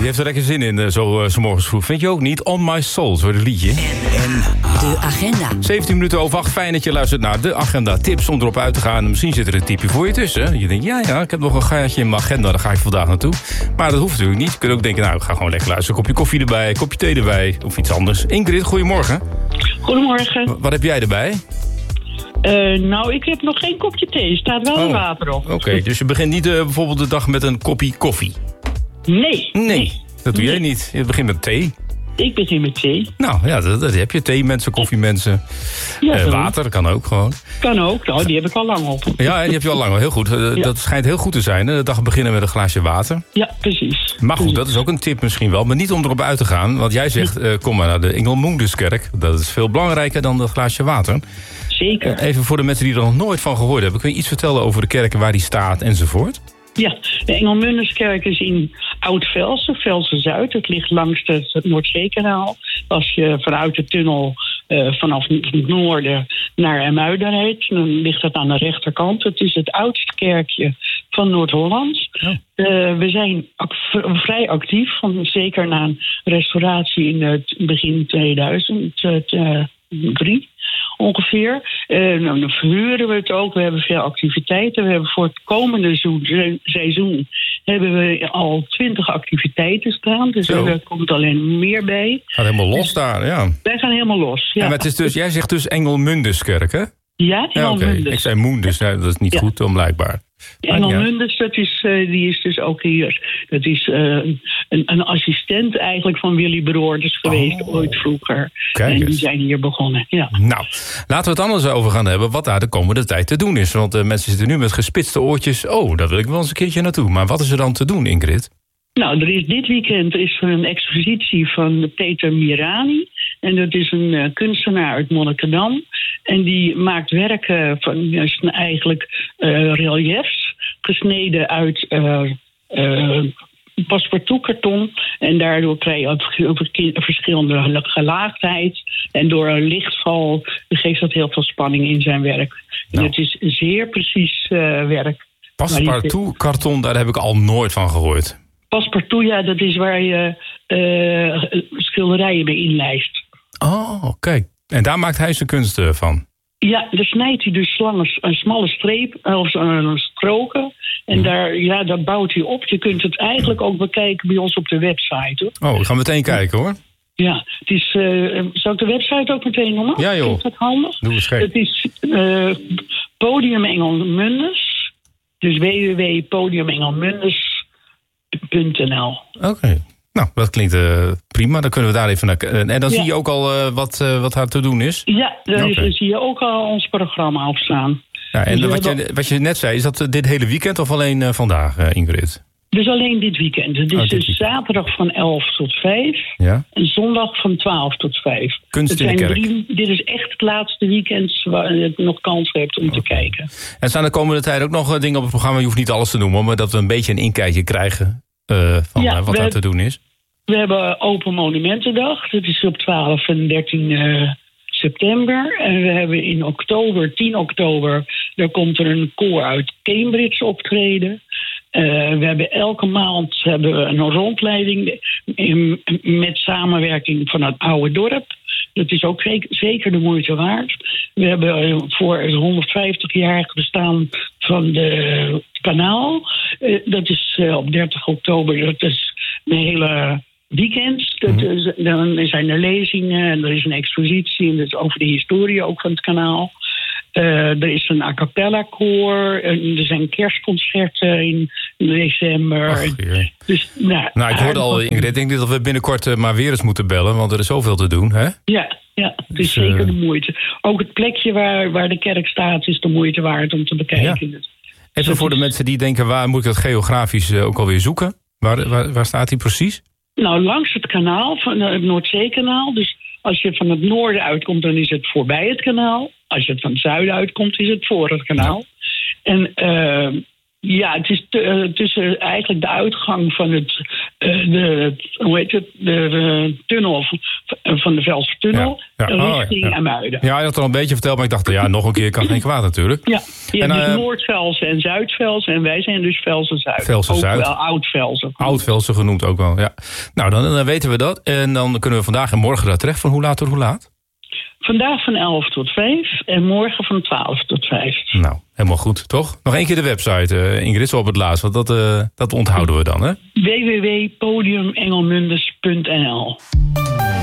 die heeft er lekker zin in, zo morgens vroeg. Vind je ook niet? On My Soul, zo het liedje. En de agenda. 17 minuten over 8. Fijn dat je luistert naar de agenda. Tips om erop uit te gaan. Misschien zit er een typje voor je tussen. Je denkt, ja, ik heb nog een gaatje in mijn agenda. Daar ga ik vandaag naartoe. Maar dat hoeft natuurlijk niet. Je kunt ook denken, nou, ik ga gewoon lekker luisteren. Kopje koffie erbij, kopje thee erbij. Of iets anders. Ingrid, goedemorgen. Goedemorgen. Wat heb jij erbij? Nou, ik heb nog geen kopje thee. Er staat wel water op. Oké, dus je begint niet bijvoorbeeld de dag met een kopje koffie? Nee. Dat doe jij niet. Je begint met thee. Ik begin met thee. Nou, ja, dat heb je. Thee mensen, koffie mensen. Ja, water kan ook gewoon. Kan ook. Nou, die heb ik al lang op. Ja, die heb je al lang al. Heel goed. Dat schijnt heel goed te zijn. De dag beginnen met een glaasje water. Ja, precies. Maar goed, dat is ook een tip misschien wel. Maar niet om erop uit te gaan. Want jij zegt, kom maar naar de Engelmunduskerk. Dat is veel belangrijker dan dat glaasje water. Zeker. Even voor de mensen die er nog nooit van gehoord hebben. Kun je iets vertellen over de kerk en waar die staat enzovoort? Ja, de Engelmunduskerk is in Oud-Velsen, Velsen-Zuid. Het ligt langs het Noordzeekanaal. Als je vanuit de tunnel vanaf het noorden naar Emuiden rijdt, dan ligt het aan de rechterkant. Het is het oudste kerkje van Noord-Holland. Oh. We zijn vrij actief, zeker na een restauratie in het begin 2003. Ongeveer. Dan verhuren we het ook. We hebben veel activiteiten. We hebben voor het komende seizoen hebben we al 20 activiteiten staan. Dus er komt alleen meer bij. Gaat helemaal los daar, ja. Wij gaan helemaal los, ja. En het is dus, jij zegt dus Engelmunduskerk, hè? Ja, Engelmundus. Okay. Ik zei Mundus, dat is niet goed, onblijkbaar. Engelmundus, die is dus ook hier. Dat is een assistent eigenlijk van Willy Broers geweest ooit vroeger. En die zijn hier begonnen, ja. Nou, laten we het anders over gaan hebben wat daar de komende tijd te doen is. Want mensen zitten nu met gespitste oortjes. Oh, daar wil ik wel eens een keertje naartoe. Maar wat is er dan te doen, Ingrid? Nou, dit weekend is er een expositie van Peter Mirani. En dat is een kunstenaar uit Monnikendam. En die maakt werken van eigenlijk reliefs, gesneden uit passepartoutkarton. En daardoor krijg je verschillende gelaagdheid. En door een lichtval geeft dat heel veel spanning in zijn werk. Nou. En het is zeer precies werk. Passepartoutkarton, daar heb ik al nooit van gehoord. Passepartout, ja, dat is waar je schilderijen mee inlijst. Oh, kijk. En daar maakt hij zijn kunst van? Ja, daar snijdt hij dus een smalle streep, of een stroken. En daar bouwt hij op. Je kunt het eigenlijk ook bekijken bij ons op de website, hoor. Oh, we gaan meteen kijken, hoor. Ja, het is... zal ik de website ook meteen noemen? Ja, joh. Is dat handig? Doe eens gek. Het is Podium Engelmundus. Dus www.podiumengelmundus.nl. Oké. Nou, dat klinkt prima. Dan kunnen we daar even naar... En dan zie je ook al wat daar te doen is? Ja, daar zie je ook al ons programma op staan. Ja, en dus wat je net zei, is dat dit hele weekend of alleen vandaag, Ingrid? Dus alleen dit weekend. Het is dus zaterdag van 11 tot 5. Ja? En zondag van 12 tot 5. Kunst in de kerk. Dit is echt het laatste weekend waar je nog kans hebt om te kijken. En staan de komende tijd ook nog dingen op het programma? Je hoeft niet alles te noemen, maar dat we een beetje een inkijkje krijgen van wat daar te doen is. We hebben Open Monumentendag. Dat is op 12 en 13 september. En we hebben in oktober, 10 oktober... daar komt er een koor uit Cambridge optreden. We hebben elke maand een rondleiding met samenwerking van het oude dorp. Dat is ook zeker de moeite waard. We hebben voor het 150-jarig bestaan van de kanaal. Dat is op 30 oktober. Dat is een hele weekend. Dan zijn er lezingen en er is een expositie. En dat is over de historie ook van het kanaal. Er is een a cappella koor. Er zijn kerstconcerten in december. Dus, ik hoorde al, Ingrid, ik denk dat we binnenkort maar weer eens moeten bellen, want er is zoveel te doen, hè? Ja, het is zeker de moeite. Ook het plekje waar de kerk staat is de moeite waard om te bekijken. Ja. Even voor de mensen die denken, waar moet ik dat geografisch ook alweer zoeken? Waar staat hij precies? Nou, langs het kanaal, van het Noordzeekanaal. Dus als je van het noorden uitkomt, dan is het voorbij het kanaal. Als je van het zuiden uitkomt, is het voor het kanaal. Ja. En Ja, het is tussen eigenlijk de uitgang van de tunnel van de Velsertunnel richting Amuiden. Ja, je had al een beetje verteld, maar ik dacht, nog een keer kan geen kwaad natuurlijk. Ja, dus Noord-Velsen en Zuid-Velsen en wij zijn dus Velsen-Zuid. Velsen-Zuid. Ook wel Oud-Velsen. Oud-Velsen genoemd ook wel, ja. Nou, dan weten we dat. En dan kunnen we vandaag en morgen daar terecht. Van hoe laat tot hoe laat? Vandaag van 11 tot 5 en morgen van 12 tot 5. Nou, helemaal goed, toch? Nog één keer de website, Ingrid, zo op het laatst. Want dat onthouden we dan, hè? www.podiumengelmundes.nl